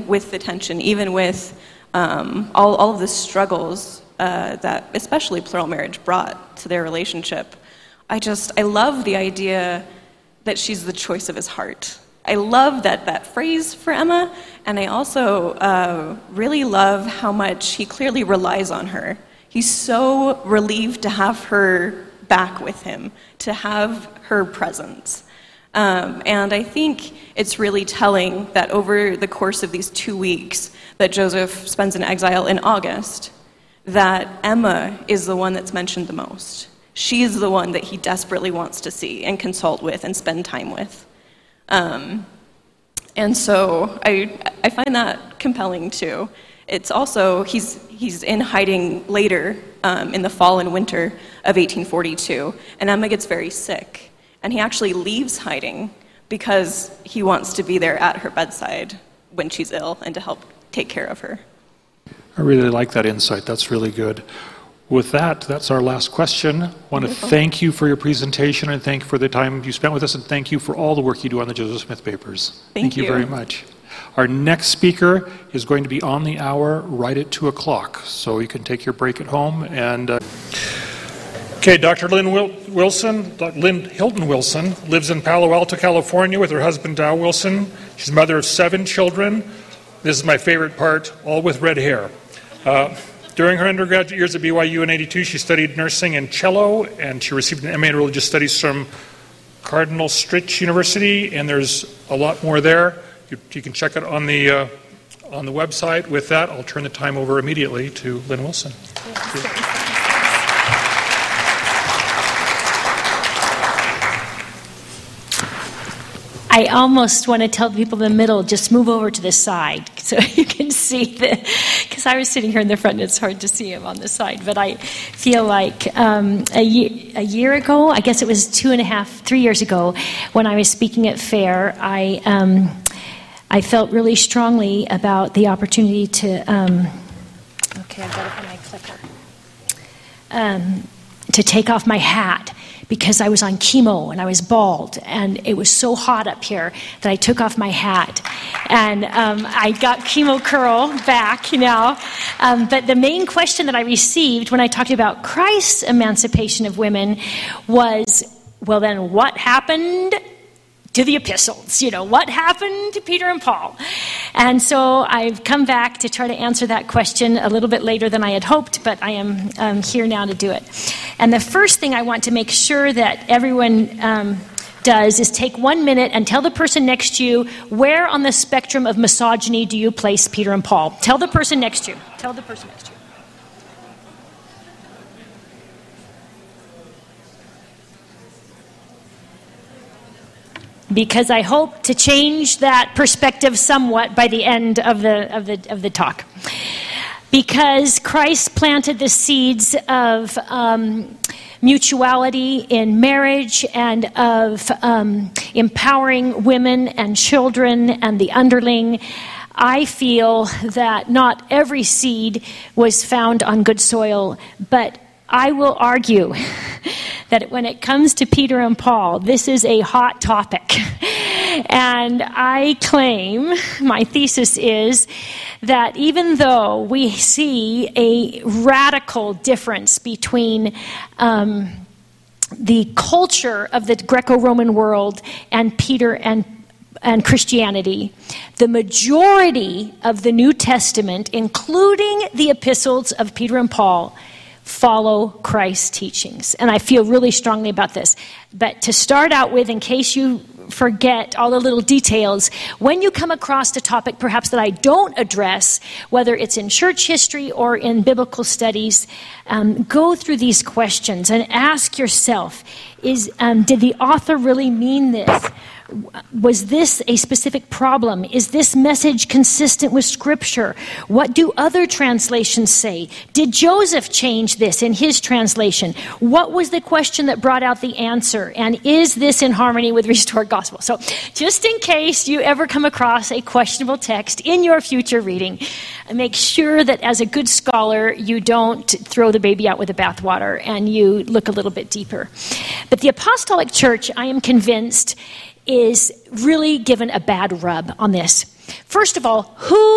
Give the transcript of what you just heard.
with the tension, even with all of the struggles that especially plural marriage brought to their relationship, I love the idea that she's the choice of his heart. I love that phrase for Emma, and I also really love how much he clearly relies on her. He's so relieved to have her back with him, to have her presence. And I think it's really telling that over the course of these 2 weeks that Joseph spends in exile in August, that Emma is the one that's mentioned the most. She's the one that he desperately wants to see and consult with and spend time with. And so I find that compelling too. It's also, he's in hiding later in the fall and winter of 1842, and Emma gets very sick. And he actually leaves hiding because he wants to be there at her bedside when she's ill and to help take care of her. I really like that insight. That's really good. With that, that's our last question. I want to thank you for your presentation and thank you for the time you spent with us, and thank you for all the work you do on the Joseph Smith papers. Thank you very much. Our next speaker is going to be on the hour right at 2 o'clock, so you can take your break at home. And okay, Dr. Lynn Hilton Wilson lives in Palo Alto, California with her husband, Dow Wilson. She's mother of 7 children. This is my favorite part, all with red hair. During her undergraduate years at BYU in '82, she studied nursing and cello, and she received an MA in Religious Studies from Cardinal Stritch University, and there's a lot more there. You can check it on the website. With that, I'll turn the time over immediately to Lynn Wilson. I almost want to tell people in the middle, just move over to the side so you can see because I was sitting here in the front and it's hard to see him on the side. But I feel like a year ago, I guess it was 3 years ago, when I was speaking at FAIR, I felt really strongly about the opportunity to, okay, I've got it on my clicker, to take off my hat, because I was on chemo and I was bald and it was so hot up here that I took off my hat and I got chemo curl back now. But the main question that I received when I talked about Christ's emancipation of women was, well then what happened to the epistles? What happened to Peter and Paul? And so I've come back to try to answer that question a little bit later than I had hoped, but I am here now to do it. And the first thing I want to make sure that everyone does is take 1 minute and tell the person next to you, where on the spectrum of misogyny do you place Peter and Paul? Tell the person next to you. Tell the person next to you. Because I hope to change that perspective somewhat by the end of the talk. Because Christ planted the seeds of mutuality in marriage and of empowering women and children and the underling, I feel that not every seed was found on good soil, but I will argue that when it comes to Peter and Paul, this is a hot topic. And I claim, my thesis is, that even though we see a radical difference between the culture of the Greco-Roman world and Peter and Christianity, the majority of the New Testament, including the epistles of Peter and Paul, follow Christ's teachings. And I feel really strongly about this. But to start out with, in case you forget all the little details, when you come across a topic perhaps that I don't address, whether it's in church history or in biblical studies, go through these questions and ask yourself, did the author really mean this? Was this a specific problem? Is this message consistent with Scripture? What do other translations say? Did Joseph change this in his translation? What was the question that brought out the answer? And is this in harmony with restored gospel? So just in case you ever come across a questionable text in your future reading, make sure that as a good scholar, you don't throw the baby out with the bathwater and you look a little bit deeper. But the Apostolic Church, I am convinced, is really given a bad rub on this. First of all, who